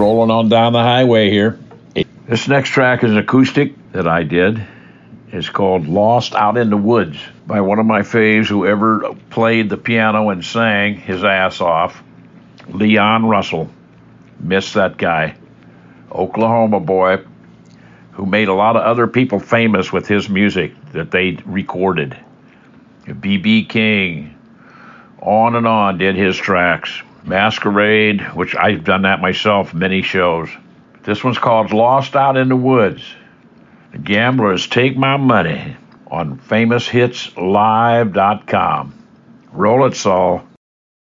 rolling on down the highway here. This next track is acoustic that I did. It's called Lost Out in the Woods by one of my faves who ever played the piano and sang his ass off, Leon Russell. Miss that guy. Oklahoma boy who made a lot of other people famous with his music that they recorded. B.B. King, on and on did his tracks. Masquerade, which I've done that myself, many shows. This one's called Lost Out in the Woods. The Gamblers Take My Money on FamousHitsLive.com. Roll it, Saul.